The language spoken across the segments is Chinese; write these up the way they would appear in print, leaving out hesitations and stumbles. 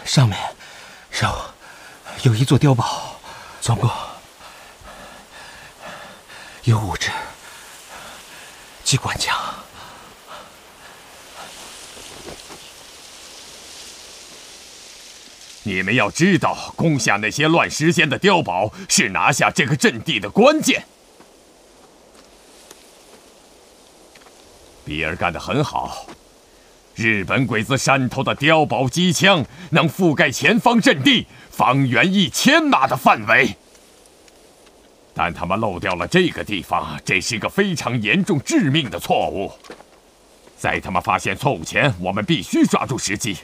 上面有一座碉堡，总共有5只机关枪。 你们要知道，攻下那些乱石间的碉堡是拿下这个阵地的关键。比尔干得很好。日本鬼子山头的碉堡机枪能覆盖前方阵地方圆1000码的范围，但他们漏掉了这个地方，这是个非常严重致命的错误。在他们发现错误前，我们必须抓住时机。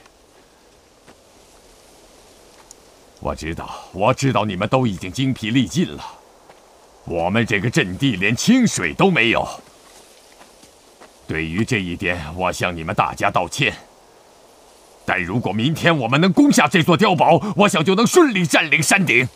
我知道你们都已经精疲力尽了，我们这个阵地连清水都没有。对于这一点，我向你们大家道歉。但如果明天我们能攻下这座碉堡，我想就能顺利占领山顶。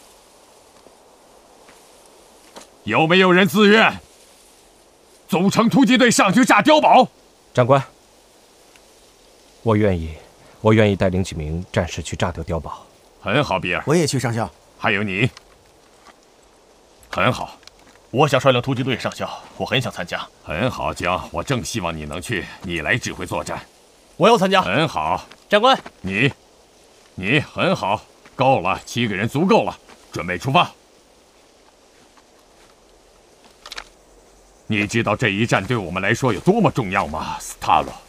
有没有人自愿组成突击队上去炸碉堡？ 长官，我愿意带领几名战士去炸掉碉堡。 很好，比尔。 我也去，上校。 还有你。 很好。我想率领突击队上校，我很想参加。 很好，江，我正希望你能去，你来指挥作战。 我要参加。 很好， 长官。 你很好，够了，7个人足够了，准备出发。你知道这一战对我们来说有多么重要吗，斯塔罗？